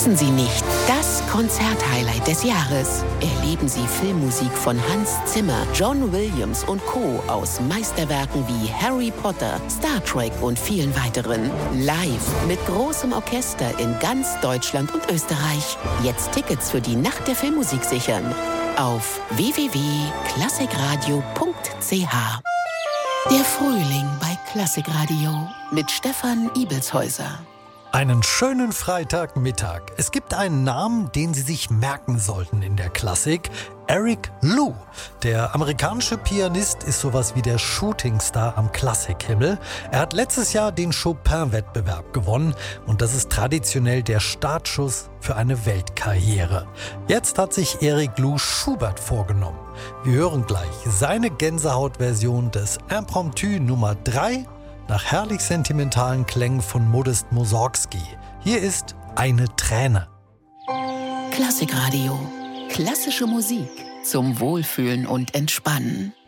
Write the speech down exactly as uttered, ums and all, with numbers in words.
Verpassen Sie nicht das Konzerthighlight des Jahres. Erleben Sie Filmmusik von Hans Zimmer, John Williams und Co. aus Meisterwerken wie Harry Potter, Star Trek und vielen weiteren. Live mit großem Orchester in ganz Deutschland und Österreich. Jetzt Tickets für die Nacht der Filmmusik sichern. Auf w w w punkt klassikradio punkt c h. Der Frühling bei Klassikradio mit Stefan Ibelshäuser. Einen schönen Freitagmittag. Es gibt einen Namen, den Sie sich merken sollten in der Klassik. Eric Liu. Der amerikanische Pianist ist sowas wie der Shootingstar am Klassikhimmel. Er hat letztes Jahr den Chopin-Wettbewerb gewonnen und das ist traditionell der Startschuss für eine Weltkarriere. Jetzt hat sich Eric Liu Schubert vorgenommen. Wir hören gleich seine Gänsehautversion des Impromptu Nummer drei nach herrlich sentimentalen Klängen von Modest Mussorgsky. Hier ist Eine Träne. Klassikradio. Klassische Musik zum Wohlfühlen und Entspannen.